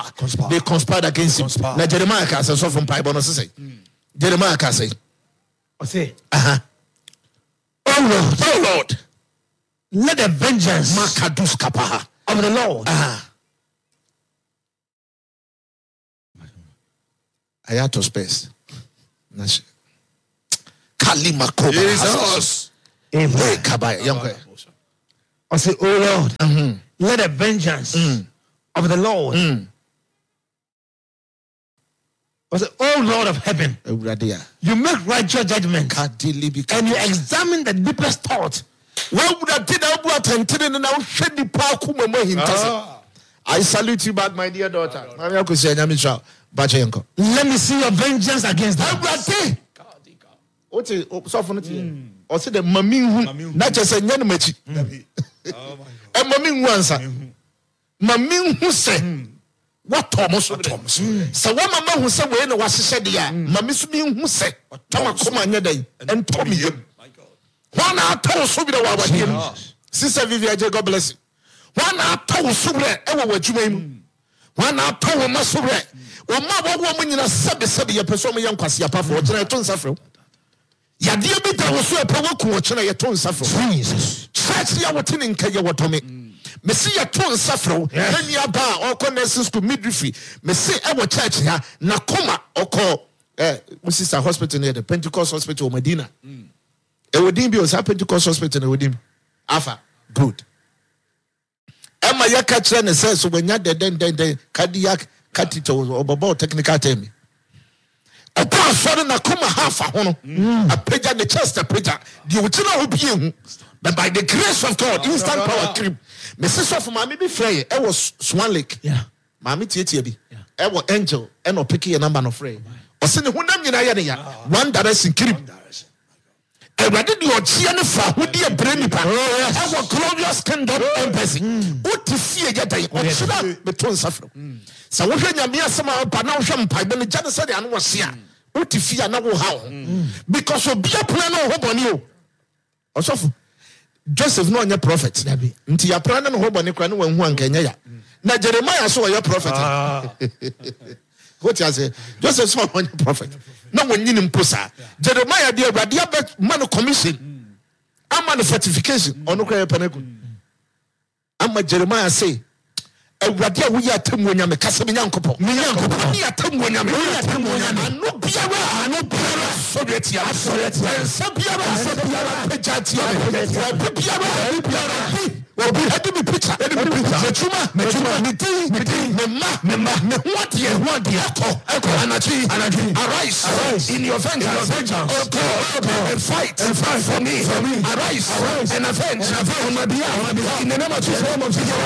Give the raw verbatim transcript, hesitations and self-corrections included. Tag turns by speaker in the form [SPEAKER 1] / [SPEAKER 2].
[SPEAKER 1] conspire. conspire. They conspired against him. Now Jeremiah can say so from Bible. Say Jeremiah can say,
[SPEAKER 2] I say,
[SPEAKER 1] uh huh. Oh Lord,
[SPEAKER 2] oh Lord, let the vengeance
[SPEAKER 1] Makadus kapaha
[SPEAKER 2] of the Lord.
[SPEAKER 1] Uh-huh. I had to space. Kalima Koba.
[SPEAKER 2] Jesus. Amen. I say, oh Lord,
[SPEAKER 1] mm-hmm.
[SPEAKER 2] let the vengeance
[SPEAKER 1] mm.
[SPEAKER 2] of the Lord.
[SPEAKER 1] Mm.
[SPEAKER 2] I say, oh Lord of heaven, you make righteous judgment and you examine the deepest thought.
[SPEAKER 1] Ah. I salute you back, my dear daughter.
[SPEAKER 2] Let me see your vengeance against them.
[SPEAKER 1] What is so funny? Or say the mami not just a yanamachi. And mami answer. Mami who said, what Thomas? So one mama who said, when was said, yeah, Mammy who said, Thomas, come on your day, and Tommy. One hour told Subida what him. Sister Vivian, God bless you. One hour told Subra, ever what you mean. One hour told Masubra. Well, my woman in a sub the person young Cassia for General Suffer. Yadia bit I was so a power coach and I told Suffer.
[SPEAKER 2] Jesus.
[SPEAKER 1] Church Yawatin in Kayawatomi. Messia told Suffer, any bar or connections to midwifery. Messi our church here, Nakoma or call, eh, Sister Hospital near the Pentecost Hospital, Medina. It would be a Pentecost Hospital with him. Alpha, good. Emma Yakachan says when you're then then cardiac catheter or about technical term. A person na kuma half a hono, a preacher the chest a preacher. The original being, but by the grace of God, instant power cream. Missus of Mammy be free. I was Swan Lake.
[SPEAKER 2] Yeah,
[SPEAKER 1] Mammy Tietty. I was angel and no picky a number of free. Or send one one direction cream. I read your Chianifa, who dear brainy pan. Our glorious kingdom embassy. What to see a getting or should I between suffer? So what when you mean some of Panausham pipe when the genocide and was here? What to fear now how? Because of be a plan of hope on you. Also, Joseph no your prophet. Until your plan and hope on the crown when one can ya. Now Jeremiah saw your prophet. What you say? Joseph saw one prophet. No one in Pusa. Jeremiah, dear Radia man commission. I'm on the fortification on Ukraine Paneco. I'm a Jeremiah say. A Radia, we are Tim William, a Casaminian couple. Miyanko, we are Tim William, we are Tim William, and no Piara, no Piara, Soviet, Soviet, Sabiara, Sabiara, Pejatia, Piara, Piara. Well, we had to be picture. Metuma, Metuma, Meti, Meti, Mema, Mema, what year, what year, Echo, Echo, Anaji, Anaji, arise, arise, in your vengeance, oh God, and fight, and fight for me, for me, arise, arise, and avenge, and avenge on my behalf, in the name of Jesus.